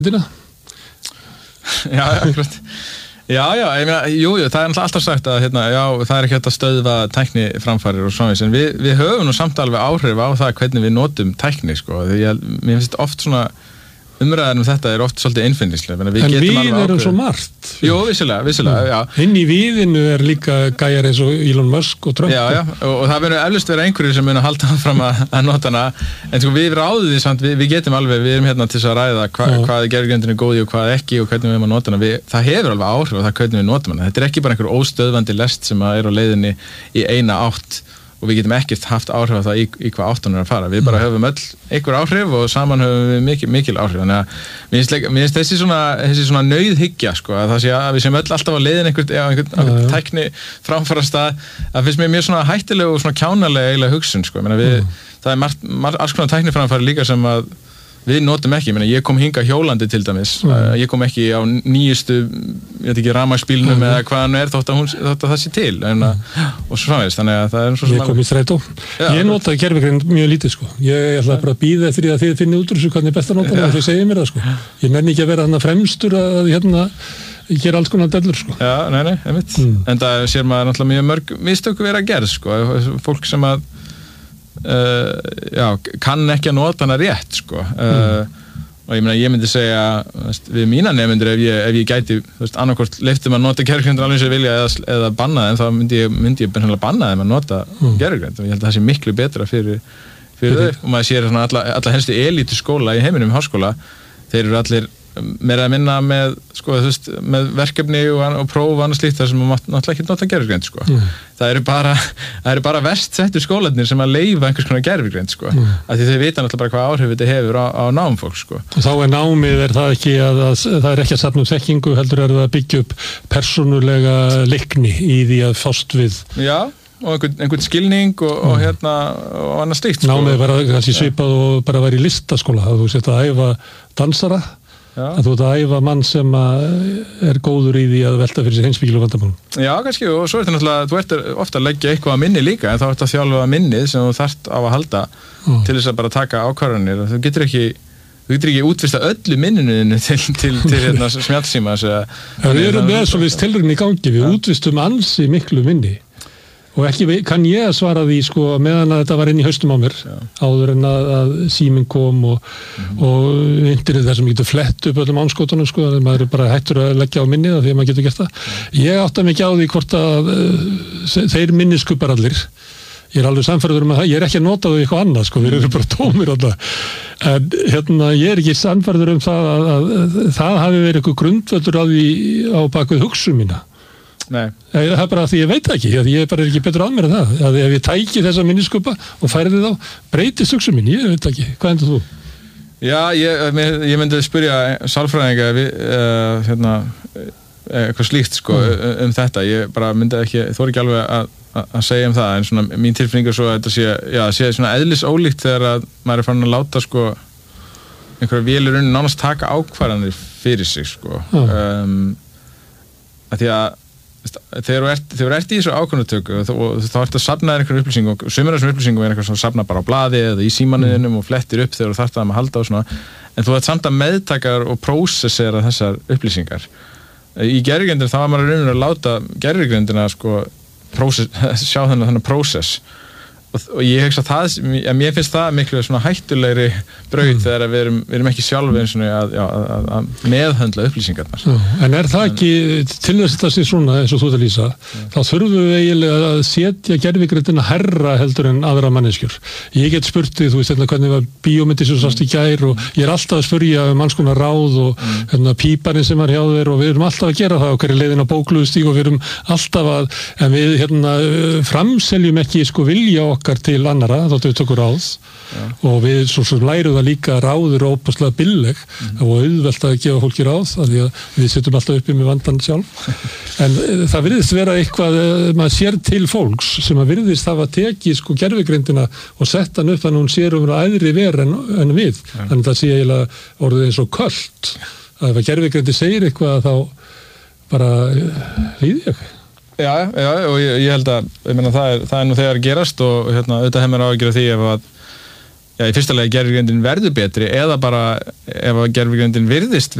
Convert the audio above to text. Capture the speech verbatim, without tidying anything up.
Dina? Já, akkurat. Já, já, ég meina, jú, jú, það er alltaf sagt að hérna, já, það er ekki hægt að stöðva tækni framfarir og svona, en við, við höfum nú samt alveg áhrif á það hvernig við notum tækni, sko, því ég, mér finnst oft svona umræðan um þetta er oft svolítið einfinnislega. En við erum svo margt. Jú, vissilega, vissilega, já. Inn í viðinu er líka gæjar eins og Elon Musk og Trump. Já, já, og, og það verður eflaust vera einhverjir sem mun að halda fram að, að nota hana, en sko við ráðum því samt, við, við getum alveg, við erum hérna til þess að ræða hva, hvað gervigreindin er góð í og hvað ekki og hvernig við erum að nota hana. Við, það hefur alveg áhrif á það hvernig við notum hana. Þetta er ekki bara einhver óstöðvandi lest sem er á leiðinni í eina átt og við getum ekkert haft áhrif á það í, í hvað áttan er að fara. Við bara höfum öll einhver áhrif og saman höfum við mikil, mikil áhrif. Þannig að mér finnst þessi svona, þessi svona nauðhyggja, sko, að það sé að við séum öll alltaf á leiðin einhvern, einhvern, einhvern tækni framfarastað. Það finnst mér mjög svona hættileg og svona kjánalega eiginlega hugsun, sko. Meina, við, mm. Það er margt, margt, alls konar tækni framfari líka sem að við notum ekki. Meina, ég kom hinga hjólandi til dæmis. Mm. Ég kom ekki á nýjustu, ég veit ekki, rafmagnsbílnum mm. eða hvað hann er þótt að, hún, þótt að það sé til. En, mm. Og svo framvegis, þannig að það er svo svona... Ég kom í strætó. Ég notaði gervigreind mjög lítið, sko. Ég ætla bara að bíða eftir því að þið finnir út úr þessu hvernig er best að nota það og þið segir mér það, sko. Ég nenni ekki að vera þarna fremstur að hérna gera alls konar dellur, sko. Já, nei, nei, einmitt. Mm. En það sér maður náttúrulega mjög mörg mistök vera að gerð, sko. Fólk sem að Uh, já, kann ekki að nota hana rétt, sko. uh, mm. og ég meina, ég myndi segja veist, við mína nefnendur, ef ég, ef ég gæti annarkvort leiftum að nota gervigreind alveg sem ég vilja eða, eða banna þeim, þá myndi ég, myndi ég bennilega banna þeim að nota mm. gervigreind og ég held að það sé miklu betra fyrir, fyrir þau og maður sér svona alla, alla helstu elítu skóla í heiminum, háskóla, þeir eru allir meira að minna með, sko, þú veist, með verkefni og, og próf og annað slíkt þar sem maður náttúrulega ekki nota gervigreind, sko. Mm. Það eru bara, það eru bara verst settur skólarnir sem að leyfa einhvers konar gervigreind, sko. Mm. Af því þau vita náttúrulega bara hvað áhrif þetta hefur á, á námfólk, sko. Og þá er námið, er það ekki að, að það er ekki að safna um þekkingu, heldur er það að byggja upp persónulega leikni í því að fást við. Já, og einhvern, einhvern skilning og, mm. og hérna og annað slíkt, sko. Námið var kannski svipað og bara var í listaskóla, að þú sett að æfa dansara. Já. Að þú ert að æfa mann sem er góður í því að velta fyrir sig heimspekilegu vandamálum. Já, kannski, og svo er þetta náttúrulega, þú ert ofta að leggja eitthvað að minni líka, en þá ert að þjálfa minnið sem þú þarft á að halda mm. til þess að bara taka ákvarðanir. Þú getur ekki, þú getur ekki útvista öllu minninu til, til, til, til hérna, smjallsíma. Við erum með svolítið tilraunin í gangi, við ja. útvistum ansi miklu minni. Og ekki kann ég að svara því, sko, meðan að þetta var inn í haustum á mér, já. Áður en að, að síminn kom og, mm. og internet þar sem getur flett upp öllum ánskotunum, sko, þannig að maður er bara hættur að leggja á minnið af því að maður getur gert það. Mm. Ég átta mig ekki á því hvort að uh, þeir minniskupar allir. Ég er alveg samferður um að það, ég er ekki að nota þau eitthvað annað, sko, við erum bara tómir alltaf. En hérna, ég er ekki samferður um það að, að, að það hafi verið eitthvað grundvöldur á því á bakvið hugsun mína. Nei. Það er bara því ég veit ekki, því ég bara er ekki betur að mér en það. Að ef ég tæki þessa minniskupa og færi þið þá, breytist hugsun mín, ég veit ekki. Hvað endur þú? Já, ég, ég myndi spyrja sálfræðinga uh, hérna, eitthvað slíkt, sko, mm. um þetta. Ég bara myndi ekki, þó er ekki alveg að, að segja um það, en svona mín tilfinning er svo að þetta sé, já, sé svona eðlis ólíkt þegar að maður er farin að láta, sko, einhverja vélur unni nánast taka ákvarðanir fyrir sig, sko. Mm. Um, að því að þegar þú ert, þegar þú ert í þessu ákvörðunartöku og, og þá ert að safna þér einhverjum upplýsingum og sumir af þessum upplýsingum er eitthvað sem safna bara á blaði eða í símanniðinum mm. og flettir upp þegar þú þarft að halda og svona, en þú ert samt að meðtakar og prósessera þessar upplýsingar. Í gervigreindinni þá var maður raunir að láta gervigreindina, sko, prósess, sjá þennan þennan prósess og, og ég hugsa það, að mér finnst það miklu svona hættulegri braut mm. þegar við erum, við erum ekki sjálf eins og að, já, að, að meðhöndla upplýsingarnar. Já, en er það ekki til þess að það sé svona eins og þú ert að lýsa, ja. Þá þurfum við eiginlega að setja gervigreindina herra heldur en aðra manneskjur. Ég get spurt því, þú veist, hvernig var bíómyndi sem sást í gær og ég er alltaf að spyrja um alls konar ráð og mm. hérna, píparinn sem var hjá þér og við erum alltaf að gera það okkur í leiðin á bókluðstíg og við erum alltaf að, en við hérna, framseljum ekki, sko, vilja okkar til annara, þóttu við tökum ráð ja. Og við svo sem lærum það líka ráður og óbúslega billeg mm. og auðvelt að gefa fólki ráð af því að við setjum alltaf uppi með vandan sjálf en það virðist vera eitthvað maður sér til fólks sem að virðist hafa tekið, sko, gervigreindina og sett hann upp þannig að hún sér um æðri ver en, en við, ja. Þannig að það sé eiginlega orðið eins og köld að ef gervigreindi segir eitthvað þá bara líði ég Já, já, og ég, ég held að ég meina, það, er, það er nú þegar gerast og hérna, auðvitað hefur mér áhyggjur af því ef að já, í fyrsta lagi gerfigreindin verður betri eða bara ef að gerfigreindin virðist